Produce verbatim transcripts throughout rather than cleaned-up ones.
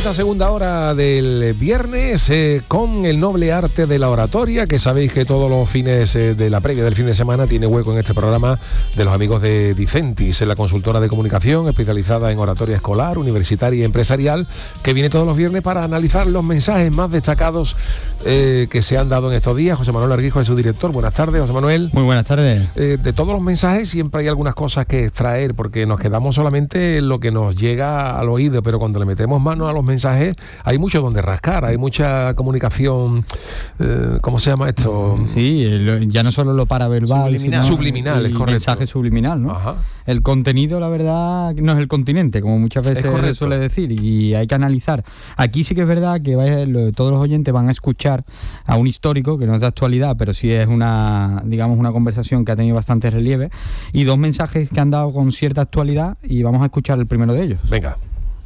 esta segunda hora del viernes eh, con el noble arte de la oratoria, que sabéis que todos los fines eh, de la previa del fin de semana tiene hueco en este programa de los amigos de Dicentis, la consultora de comunicación especializada en oratoria escolar, universitaria y empresarial, que viene todos los viernes para analizar los mensajes más destacados eh, que se han dado en estos días. José Manuel Arguijo es su director. Buenas tardes, José Manuel. Muy buenas tardes. Eh, de todos los mensajes siempre hay algunas cosas que extraer, porque nos quedamos solamente en lo que nos llega al oído, pero cuando le metemos mano a los mensajes hay mucho donde rascar, hay mucha comunicación, eh, ¿cómo se llama esto? Sí, ya no solo lo paraverbal, subliminal, sino subliminal, es correcto. Mensaje subliminal, ¿no? Ajá. El contenido, la verdad, no es el continente, como muchas veces se suele decir, y hay que analizar. Aquí sí que es verdad que vaya, todos los oyentes van a escuchar a un histórico que no es de actualidad, pero sí es una, digamos, una conversación que ha tenido bastante relieve, y dos mensajes que han dado con cierta actualidad, y vamos a escuchar el primero de ellos. Venga.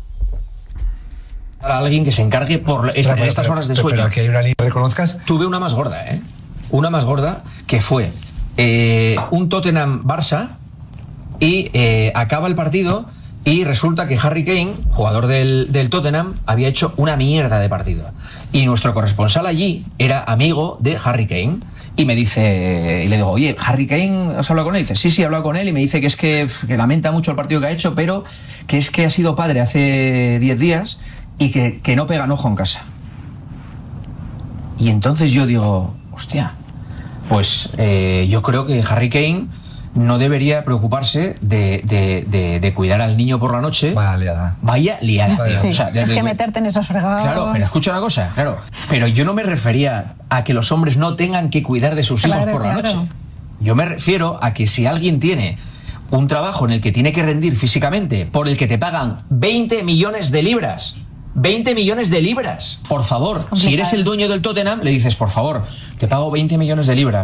Para alguien que se encargue por esta, pero, estas horas de pero, sueño. Pero aquí hay una línea que reconozcas. Tuve una más gorda, ¿eh? Una más gorda que fue eh, un Tottenham-Barça y eh, acaba el partido y resulta que Harry Kane, jugador del, del Tottenham, había hecho una mierda de partido. Y nuestro corresponsal allí era amigo de Harry Kane. Y me dice, y le digo, oye, ¿Harry Kane has hablado con él? Y dice, sí, sí, he hablado con él y me dice que es que, que lamenta mucho el partido que ha hecho, pero que es que ha sido padre hace diez días y que, que no pega un ojo en casa. Y entonces yo digo, hostia, pues eh, yo creo que Harry Kane no debería preocuparse de, de, de, de cuidar al niño por la noche. Vaya liada. Vaya liada. Sí, o sea, de, es de, que meterte en esos fregados. Claro, pero escucha una cosa, claro. Pero yo no me refería a que los hombres no tengan que cuidar de sus claro, hijos por la claro. noche. Yo me refiero a que si alguien tiene un trabajo en el que tiene que rendir físicamente, por el que te pagan veinte millones de libras, veinte millones de libras, por favor, si eres el dueño del Tottenham, le dices, por favor, te pago veinte millones de libras.